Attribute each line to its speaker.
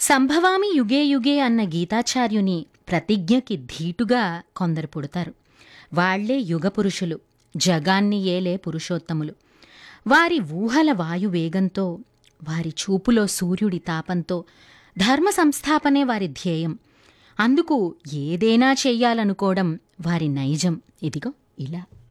Speaker 1: సంభవామి యుగే యుగే అన్న గీతాచార్యుని ప్రతిజ్ఞకి ధీటుగా కొందరు పుడతారు. వాళ్లే యుగపురుషులు, జగాన్ని ఏలే పురుషోత్తములు. వారి ఊహల వాయువేగంతో, వారి చూపులో సూర్యుడి తాపంతో ధర్మ సంస్థాపనే వారి ధ్యేయం. అందుకు ఏదైనా చెయ్యాలనుకోవడం వారి నైజం. ఇదిగో ఇలా.